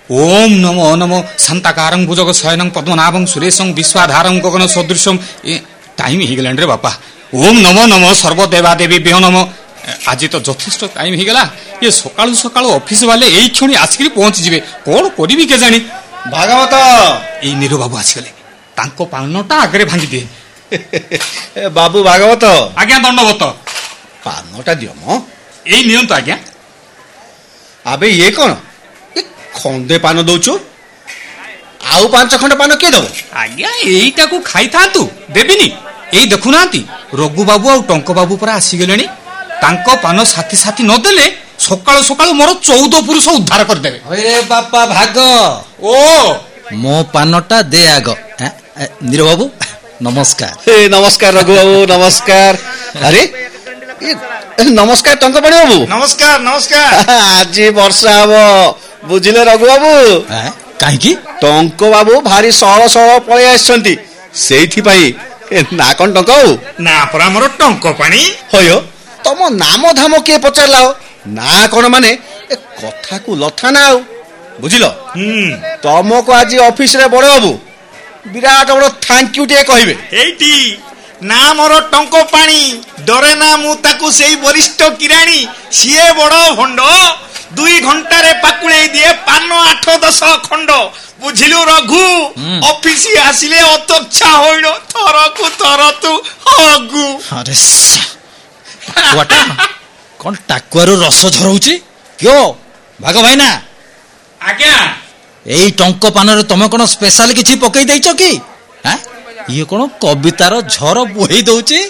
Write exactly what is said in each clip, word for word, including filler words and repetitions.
ओम नमो नमो शांताकारं भुजग शयनं पद्मनाभं सुरेशं विश्वाधारं गगन सदृशं टाइम हिगलान रे बापा। ओम नमो नमो सर्वदेवादेवी नमो। आज तो यथेष्ट टाइम हिगला। ये सकाळु सकाळु ऑफिस वाले एई क्षणी आसिक पहुंची जिवे कोन करिवि के जानी। भागवत एई नीरो बाबू आसिगले तांको पानटा आगरे भांगी दिए। बाबू भागवत आज्ञा दंडवत पानटा दियो मो एई नियंतो आज्ञा। अबे ये कौन ये खंडे पान दउछु आउ पांच खंड पान के दो आज्ञा। एईटा को खाई थांतु देबिनी। एई देखु नांती रघु बाबू आ टंक बाबू पर आसिगलेनी। तांको पान साथी साथी न देले सकाळु सकाळु मोर चौदह पुरुष उद्धार कर देबे। अरे बापा भाग ओ मो पानटा दे आग। नीरो बाबू नमस्कार। ए नमस्कार रघु बाबू नमस्कार। अरे ये नमस्कार टंक पाणी बाबू नमस्कार नमस्कार। आज वर्षा हबो बुझिले रघु बाबू। काहेकि टंक बाबू भारी सह सह पळे आछंती सेइथि पई ना कोन टंक ना परा मोर टंक पाणी होयो तम नाम धाम के पचारला ना कोन माने ए कथा को लथा ना बुझिलो। तुमको आज ऑफिस रे बड़ बाबू विराट बड़ थैंक यू टे कहिबे। एइटी ना मोर टंक पाणी डरे ना मु ताकू सेई वरिष्ठ किराणी सिए बड़ भंड दुई घंटा रे पाकुळे दिए पान आठ दस खंड बुझिलु रघु। ऑफिस आसिले अतच्छा होइनो थरकु थर तू हगु। अरे वाटा कोन टाकुआरो रस झरौची क्यों भाग भाईना। आज्ञा एई टंक पानरे तमे कोन स्पेशल किछि पकई दैछो की हां ये कोन कवितार झर बोही दउची।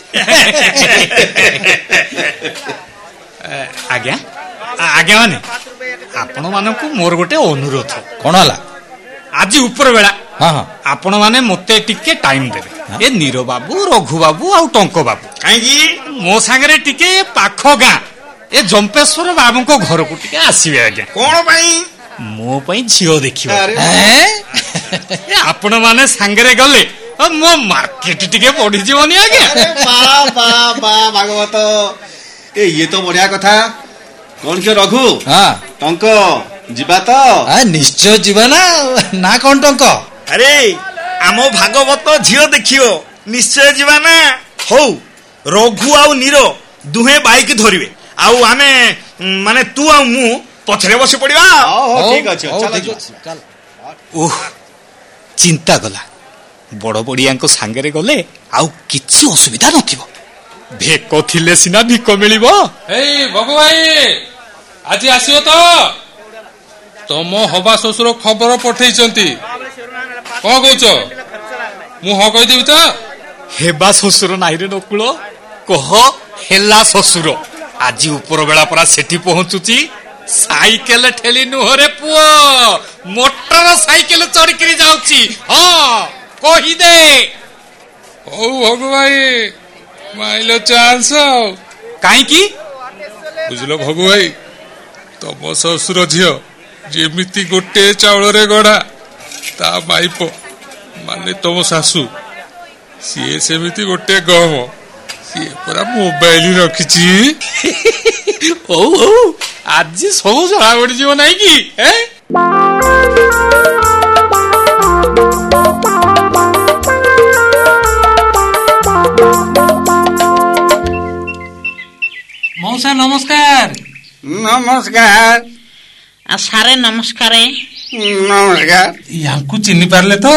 आज्ञा आज्ञा माने आपण मानकु मोर गोटे अनुरोध। कोन हला आज ऊपर बेला हां हां आपण माने मते टिके टाइम देबे। ए नीरो बाबू रघु बाबू आ टंक बाबू काहेकि मो संगे टिके पाख गां ए जंपेश्वर बाबू को घर को टिके आसीबे। आज्ञा कोन पई मो पई झियो देखिबा। हैं आपण माने संगे गले मो मार्केट टिके पड़ी जीवनी। आज्ञा बा बा बा भागवत ए ये तो बढ़िया कथा। कौन के रघु हां टंक जीवा तो आ निश्चय जीवा ना ना कोन टंक। अरे आमो भागवत झियो देखियो निश्चय जीवा ना। हो रघु आउ नीरो दुहे बाइक धरिबे आउ आमे माने तू आ मु पछरे बसी पड़िबा। ओ ठीक अछि चल चल। ओह चिंता गला बड़ बड़िया सांगे गले आउ किछि असुविधा नथिबो। भेक थिले सिना भिक मिलिबो। ए भगु भाई आज आसियो तो तम हबा ससुर खबर पठेइचंती कोन कहउछ मु ह कहि देबी तो। हेबा ससुर नाइ रे नकुल कह हेला ससुर। आज ऊपर बेला परा सेठी पहुंचुची साइकेल ठेली नुहरे पुओ मोटर साइकेल चढ़ के जाउची। हां कहि दे। ओ भगु भाई माइलो चांस काई की बुझलो भगु भाई तम ससुर झियो जेमिति गोटे चाउल रे गड़ा ता माइप माने तम सासू सीए सेमिति गोटे गम सीए पूरा मोबाइल रखिची। ओ ओ आज सब जड़ा पड़ जीव नाई की ए मौसा नमस्कार। नमस्कार आ सारे नमस्कार। नमस्कार यांकु चिन्नी पारले तो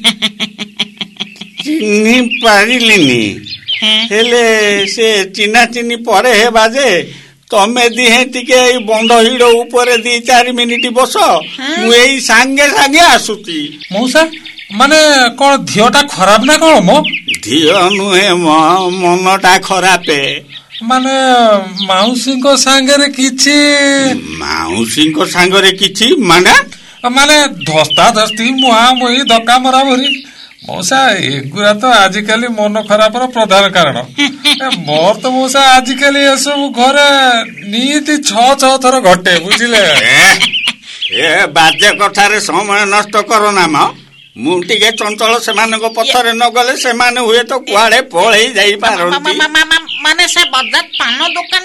चिन्नी पारिलिनी हेले से चिन्ना चिन्नी परे हे बाजे तमे दिहे टिके बंद हिड़ ऊपर दी चार मिनिट बस मु एई सांगे सांगे आसुती। मौसा माने कोन धियोटा खराब ना कोन मो धियो नुहे मनटा खरापे माने माउसी को सांगरे किछि माउसी को सांगरे किछि माने माने धस्ता धस्ती मुहा मुही धक्का मरा भरी मौसा एगुरा तो आजिकाली मन खराब प्रधान कारण। मोर तो मौसा आजिकाली ये सब घर नीति छ छ थर घटे बुझिले। ए बाजे कथारे समय नष्ट करो ना म मु टिके चंचल सेमानक पथरे न गले सेमाने हुए तो कुआडे पळेई जाई पारंती। माने से बजात पान दुकान